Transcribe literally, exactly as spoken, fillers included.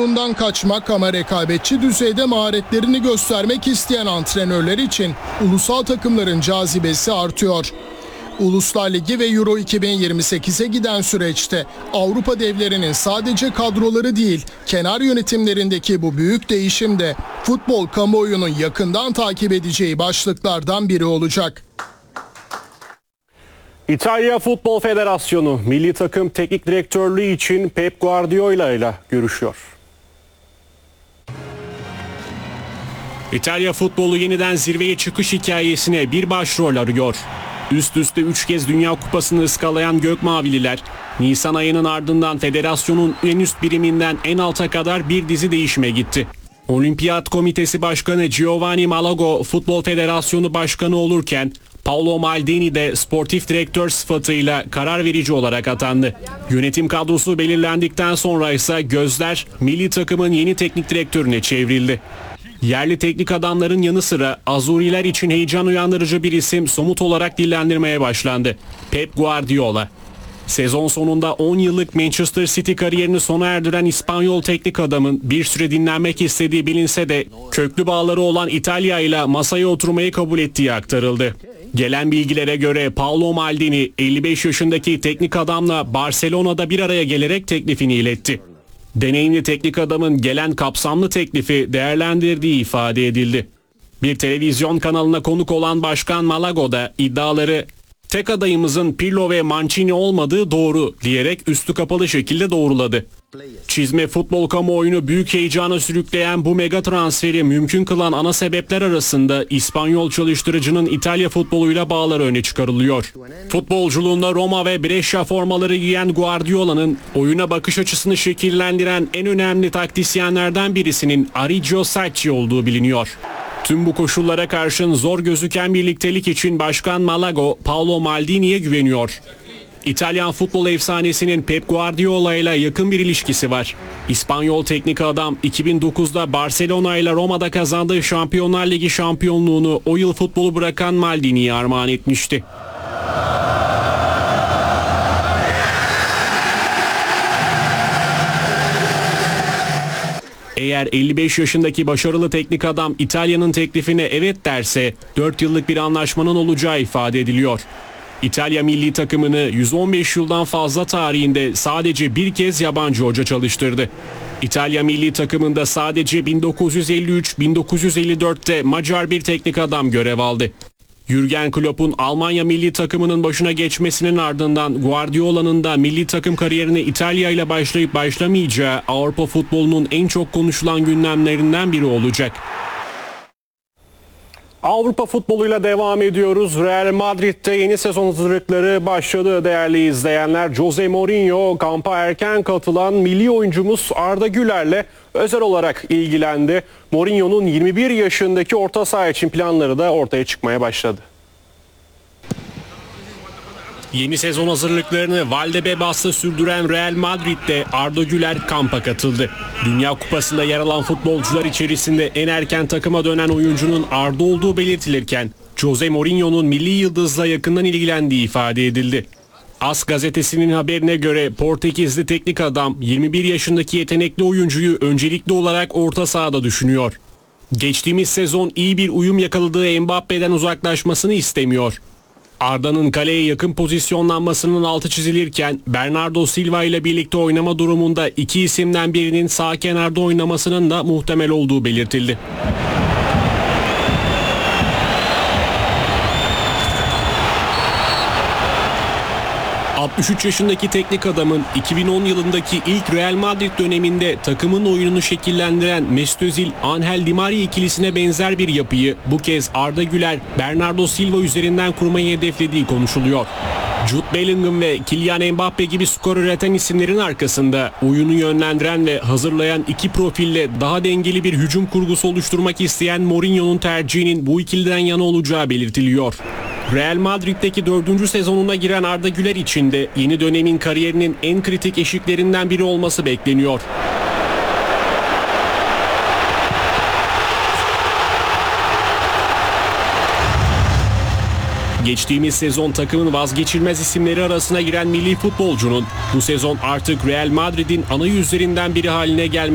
zorundan kaçmak ama rekabetçi düzeyde maharetlerini göstermek isteyen antrenörler için ulusal takımların cazibesi artıyor. Uluslar Ligi ve Euro iki bin yirmi sekize giden süreçte Avrupa devlerinin sadece kadroları değil, kenar yönetimlerindeki bu büyük değişim de futbol kamuoyunun yakından takip edeceği başlıklardan biri olacak. İtalya Futbol Federasyonu milli takım teknik direktörlüğü için Pep Guardiola ile görüşüyor. İtalya futbolu yeniden zirveye çıkış hikayesine bir başrol arıyor. Üst üste üç kez Dünya Kupası'nı ıskalayan Gökmavililer, Nisan ayının ardından federasyonun en üst biriminden en alta kadar bir dizi değişime gitti. Olimpiyat Komitesi Başkanı Giovanni Malago Futbol Federasyonu Başkanı olurken, Paolo Maldini de sportif direktör sıfatıyla karar verici olarak atandı. Yönetim kadrosu belirlendikten sonra ise gözler milli takımın yeni teknik direktörüne çevrildi. Yerli teknik adamların yanı sıra Azuriler için heyecan uyandırıcı bir isim somut olarak dillendirmeye başlandı. Pep Guardiola. Sezon sonunda on yıllık Manchester City kariyerini sona erdiren İspanyol teknik adamın bir süre dinlenmek istediği bilinse de köklü bağları olan İtalya ile masaya oturmayı kabul ettiği aktarıldı. Gelen bilgilere göre Paolo Maldini elli beş yaşındaki teknik adamla Barcelona'da bir araya gelerek teklifini iletti. Deneyimli teknik adamın gelen kapsamlı teklifi değerlendirdiği ifade edildi. Bir televizyon kanalına konuk olan Başkan Malago da iddiaları "tek adayımızın Pirlo ve Mancini olmadığı doğru" diyerek üstü kapalı şekilde doğruladı. Çizme futbol kamuoyunu büyük heyecana sürükleyen bu mega transferi mümkün kılan ana sebepler arasında İspanyol çalıştırıcının İtalya futboluyla bağları öne çıkarılıyor. Futbolculuğunda Roma ve Brescia formaları giyen Guardiola'nın oyuna bakış açısını şekillendiren en önemli taktisyenlerden birisinin Arrigo Sacchi olduğu biliniyor. Tüm bu koşullara karşın zor gözüken birliktelik için Başkan Malago, Paolo Maldini'ye güveniyor. İtalyan futbol efsanesinin Pep Guardiola ile yakın bir ilişkisi var. İspanyol teknik adam iki bin dokuzda Barcelona ile Roma'da kazandığı Şampiyonlar Ligi şampiyonluğunu o yıl futbolu bırakan Maldini'ye armağan etmişti. Eğer elli beş yaşındaki başarılı teknik adam İtalya'nın teklifine evet derse dört yıllık bir anlaşmanın olacağı ifade ediliyor. İtalya milli takımını yüz on beş yıldan fazla tarihinde sadece bir kez yabancı hoca çalıştırdı. İtalya milli takımında sadece bin dokuz yüz elli üç bin dokuz yüz elli dörtte Macar bir teknik adam görev aldı. Jürgen Klopp'un Almanya milli takımının başına geçmesinin ardından Guardiola'nın da milli takım kariyerine İtalya ile başlayıp başlamayacağı Avrupa futbolunun en çok konuşulan gündemlerinden biri olacak. Avrupa futboluyla devam ediyoruz. Real Madrid'de yeni sezon hazırlıkları başladı değerli izleyenler. Jose Mourinho kampa erken katılan milli oyuncumuz Arda Güler'le özel olarak ilgilendi. Mourinho'nun yirmi bir yaşındaki orta saha için planları da ortaya çıkmaya başladı. Yeni sezon hazırlıklarını Valdebebas'ta sürdüren Real Madrid'de Arda Güler kampa katıldı. Dünya Kupası'nda yer alan futbolcular içerisinde en erken takıma dönen oyuncunun Arda olduğu belirtilirken Jose Mourinho'nun milli yıldızla yakından ilgilendiği ifade edildi. AS gazetesinin haberine göre Portekizli teknik adam yirmi bir yaşındaki yetenekli oyuncuyu öncelikli olarak orta sahada düşünüyor. Geçtiğimiz sezon iyi bir uyum yakaladığı Mbappe'den uzaklaşmasını istemiyor. Arda'nın kaleye yakın pozisyonlanmasının altı çizilirken Bernardo Silva ile birlikte oynama durumunda iki isimden birinin sağ kenarda oynamasının da muhtemel olduğu belirtildi. altmış üç yaşındaki teknik adamın iki bin on yılındaki ilk Real Madrid döneminde takımın oyununu şekillendiren Mesut Özil, Angel Di Maria ikilisine benzer bir yapıyı bu kez Arda Güler, Bernardo Silva üzerinden kurmayı hedeflediği konuşuluyor. Jude Bellingham ve Kylian Mbappe gibi skor üreten isimlerin arkasında oyunu yönlendiren ve hazırlayan iki profille daha dengeli bir hücum kurgusu oluşturmak isteyen Mourinho'nun tercihinin bu ikiliden yana olacağı belirtiliyor. Real Madrid'deki dördüncü sezonuna giren Arda Güler için de yeni dönemin kariyerinin en kritik eşiklerinden biri olması bekleniyor. Geçtiğimiz sezon takımın vazgeçilmez isimleri arasına giren milli futbolcunun bu sezon artık Real Madrid'in ana yüzlerinden biri haline gelmesi